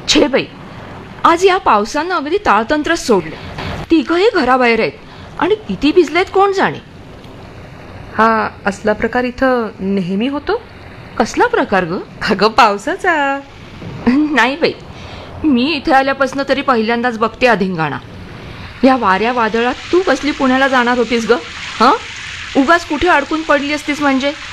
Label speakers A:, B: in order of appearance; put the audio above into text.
A: छे बाई, आज या पावसानं अगदी ताळतंत्रच सोडलं. तिघही घराबाहेर आहेत आणि किती भिजलेत कोण जाणे.
B: हा असला प्रकार इथं नेहमी होतो?
A: कसला प्रकार ग?
B: अगं पावसाचा.
A: नाही बाई, मी इथे आल्यापासून तरी पहिल्यांदाच बघते अधिंगाणा. या वाऱ्या वादळात तू कसली पुण्याला जाणार होतीस ग? हं, उगाच कुठे अडकून पडली असतीस म्हणजे.